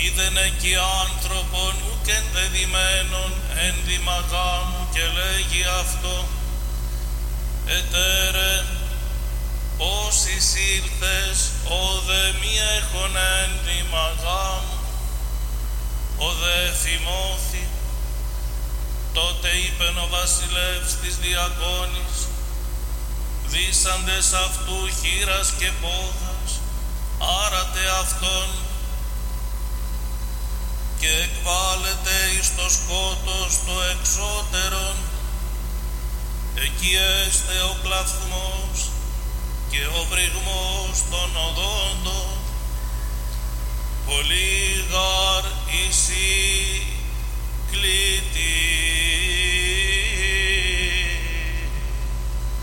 είδεν εκεί άνθρωπον ουκ ενδεδημένον ένδυμα γάμου και λέγει αυτό, ετέρε, πώς εισήλθες, ο δε μη έχων ένδυμα γάμου, ο δε θυμώθη. Τότε είπεν ο βασιλεύς της διακόνης, δίσαντες αυτού χείρας και πόδας, άρατε αυτόν και εκβάλλεται εις το σκότος το εξώτερον, εκεί έστε ο κλαθμός και ο βρυγμός των οδόντων, πολύ γαρ εισή κλήτης.